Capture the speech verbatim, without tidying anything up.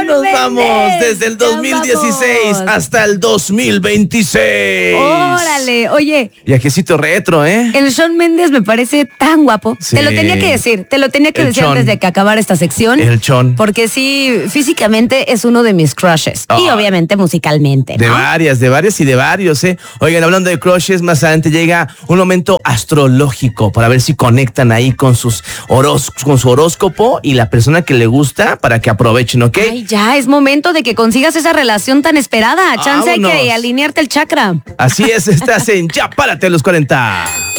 nos vamos desde el dos mil dieciséis hasta el dos mil veintiséis. Órale, oye. Viajecito retro, ¿eh? El Shawn Mendes me parece tan guapo. Sí. Te lo tenía que decir, te lo tenía que el decir Chon. Antes de que acabara esta sección. El Chon. Porque sí, físicamente es uno de mis crushes. Oh. Y obviamente musicalmente, ¿no? De varias, de varias y de varios, ¿eh? Oigan, hablando de crushes, más adelante llega un momento astrológico para ver si conectan ahí con sus horos, con su horóscopo y la persona que le gusta para que aprovechen, ¿ok? Ay, ya, es momento de que consigas esa relación tan esperada. Chance hay que alinearte el chakra. Así es, estás en Ya Párate a los cuarenta.